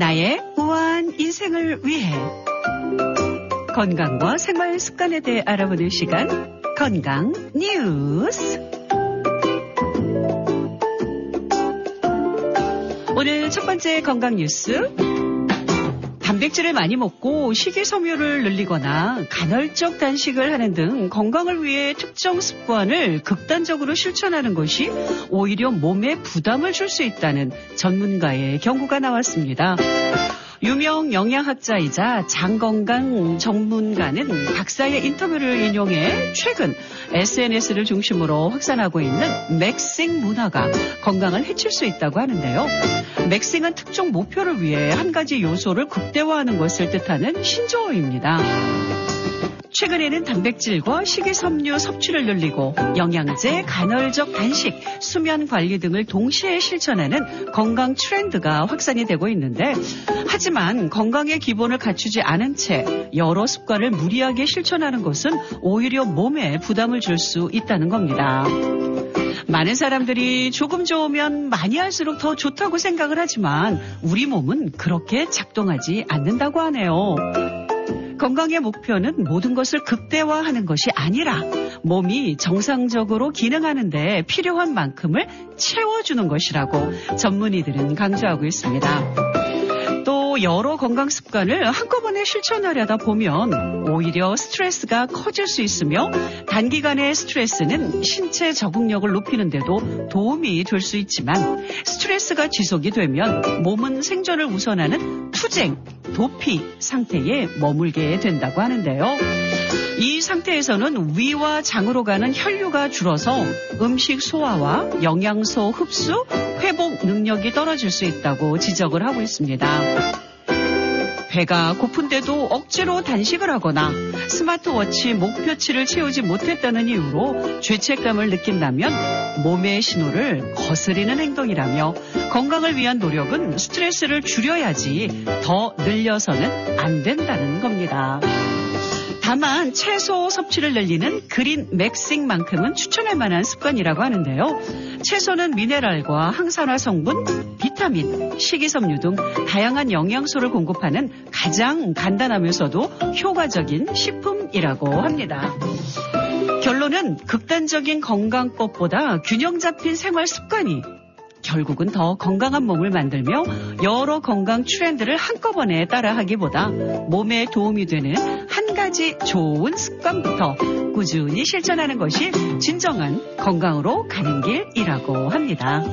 나의 우아한 인생을 위해 건강과 생활 습관에 대해 알아보는 시간, 건강 뉴스. 오늘 첫 번째 건강 뉴스. 단백질을 많이 먹고 식이섬유를 늘리거나 간헐적 단식을 하는 등 건강을 위해 특정 습관을 극단적으로 실천하는 것이 오히려 몸에 부담을 줄 수 있다는 전문가의 경고가 나왔습니다. 유명 영양학자이자 장건강 전문가는 박사의 인터뷰를 인용해 최근 SNS를 중심으로 확산하고 있는 맥싱 문화가 건강을 해칠 수 있다고 하는데요. 맥싱은 특정 목표를 위해 한 가지 요소를 극대화하는 것을 뜻하는 신조어입니다. 최근에는 단백질과 식이섬유 섭취를 늘리고 영양제, 간헐적 단식, 수면 관리 등을 동시에 실천하는 건강 트렌드가 확산이 되고 있는데, 하지만 건강의 기본을 갖추지 않은 채 여러 습관을 무리하게 실천하는 것은 오히려 몸에 부담을 줄 수 있다는 겁니다. 많은 사람들이 조금 좋으면 많이 할수록 더 좋다고 생각을 하지만 우리 몸은 그렇게 작동하지 않는다고 하네요. 건강의 목표는 모든 것을 극대화하는 것이 아니라 몸이 정상적으로 기능하는데 필요한 만큼을 채워주는 것이라고 전문의들은 강조하고 있습니다. 또 여러 건강 습관을 한꺼번에 실천하려다 보면 오히려 스트레스가 커질 수 있으며 단기간의 스트레스는 신체 적응력을 높이는 데도 도움이 될 수 있지만 스트레스가 지속이 되면 몸은 생존을 우선하는 투쟁, 도피 상태에 머물게 된다고 하는데요. 이 상태에서는 위와 장으로 가는 혈류가 줄어서 음식 소화와 영양소 흡수, 회복 능력이 떨어질 수 있다고 지적을 하고 있습니다. 배가 고픈데도 억지로 단식을 하거나 스마트워치 목표치를 채우지 못했다는 이유로 죄책감을 느낀다면 몸의 신호를 거스리는 행동이라며 건강을 위한 노력은 스트레스를 줄여야지 더 늘려서는 안 된다는 겁니다. 다만 채소 섭취를 늘리는 그린 맥싱만큼은 추천할 만한 습관이라고 하는데요. 채소는 미네랄과 항산화 성분, 비타민, 식이섬유 등 다양한 영양소를 공급하는 가장 간단하면서도 효과적인 식품이라고 합니다. 결론은 극단적인 건강법보다 균형 잡힌 생활 습관이 결국은 더 건강한 몸을 만들며 여러 건강 트렌드를 한꺼번에 따라하기보다 몸에 도움이 되는 한 가지 좋은 습관부터 꾸준히 실천하는 것이 진정한 건강으로 가는 길이라고 합니다.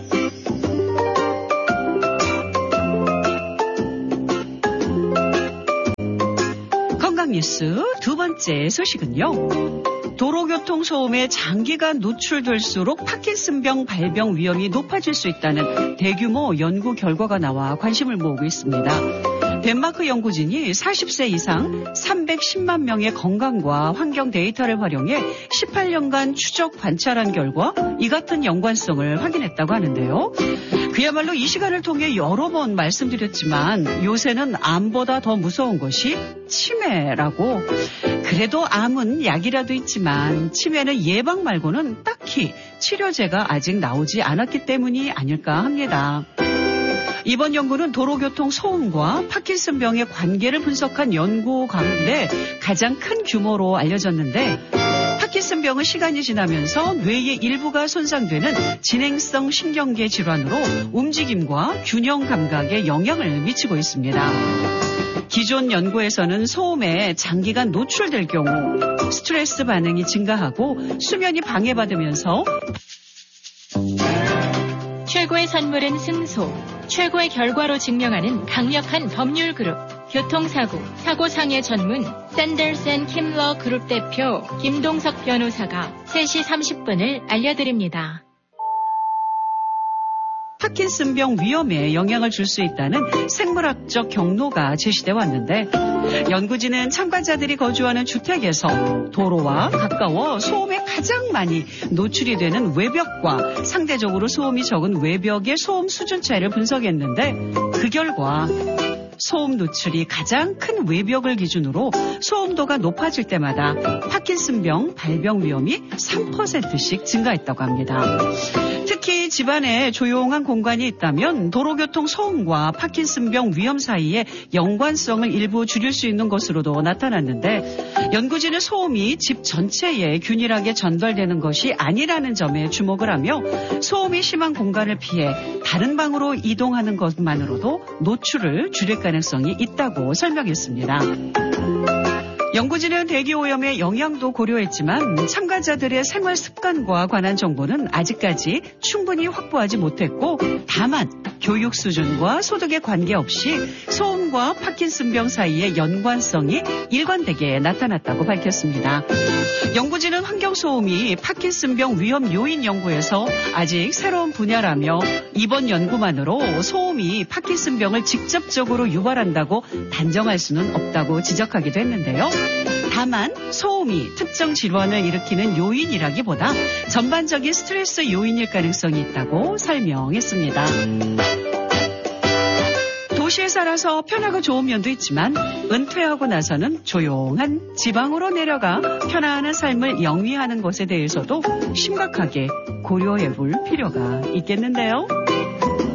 건강 뉴스 두 번째 소식은요. 도로교통 소음에 장기간 노출될수록 파킨슨병 발병 위험이 높아질 수 있다는 대규모 연구 결과가 나와 관심을 모으고 있습니다. 덴마크 연구진이 40세 이상 310만 명의 건강과 환경 데이터를 활용해 18년간 추적 관찰한 결과 이 같은 연관성을 확인했다고 하는데요. 그야말로 이 시간을 통해 여러 번 말씀드렸지만 요새는 암보다 더 무서운 것이 치매라고. 그래도 암은 약이라도 있지만 치매는 예방 말고는 딱히 치료제가 아직 나오지 않았기 때문이 아닐까 합니다. 이번 연구는 도로교통 소음과 파킨슨병의 관계를 분석한 연구 가운데 가장 큰 규모로 알려졌는데, 파킨슨병은 시간이 지나면서 뇌의 일부가 손상되는 진행성 신경계 질환으로 움직임과 균형 감각에 영향을 미치고 있습니다. 기존 연구에서는 소음에 장기간 노출될 경우 스트레스 반응이 증가하고 수면이 방해받으면서 최고의 선물은 승소, 최고의 결과로 증명하는 강력한 법률 그룹, 교통사고, 사고상해 전문 샌더슨 킴러 그룹 대표 김동석 변호사가 3시 30분을 알려드립니다. 파킨슨병 위험에 영향을 줄 수 있다는 생물학적 경로가 제시돼 왔는데, 연구진은 참가자들이 거주하는 주택에서 도로와 가까워 소음에 가장 많이 노출이 되는 외벽과 상대적으로 소음이 적은 외벽의 소음 수준 차이를 분석했는데, 그 결과 소음 노출이 가장 큰 외벽을 기준으로 소음도가 높아질 때마다 파킨슨병 발병 위험이 3%씩 증가했다고 합니다. 특히 집안에 조용한 공간이 있다면 도로교통 소음과 파킨슨병 위험 사이에 연관성을 일부 줄일 수 있는 것으로도 나타났는데 연구진은 소음이 집 전체에 균일하게 전달되는 것이 아니라는 점에 주목을 하며 소음이 심한 공간을 피해 다른 방으로 이동하는 것만으로도 노출을 줄일 가능성이 있다고 설명했습니다. 연구진은 대기오염의 영향도 고려했지만 참가자들의 생활 습관과 관한 정보는 아직까지 충분히 확보하지 못했고 다만 교육 수준과 소득에 관계없이 소음과 파킨슨병 사이의 연관성이 일관되게 나타났다고 밝혔습니다. 연구진은 환경소음이 파킨슨병 위험 요인 연구에서 아직 새로운 분야라며 이번 연구만으로 소음이 파킨슨병을 직접적으로 유발한다고 단정할 수는 없다고 지적하기도 했는데요. 다만 소음이 특정 질환을 일으키는 요인이라기보다 전반적인 스트레스 요인일 가능성이 있다고 설명했습니다. 도시에 살아서 편하고 좋은 면도 있지만 은퇴하고 나서는 조용한 지방으로 내려가 편안한 삶을 영위하는 것에 대해서도 심각하게 고려해 볼 필요가 있겠는데요.